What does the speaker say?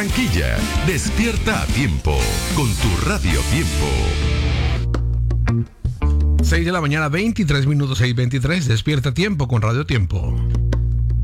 Barranquilla, despierta a tiempo con tu Radio Tiempo. 6 de la mañana, 23 minutos, 6:23, despierta a tiempo con Radio Tiempo.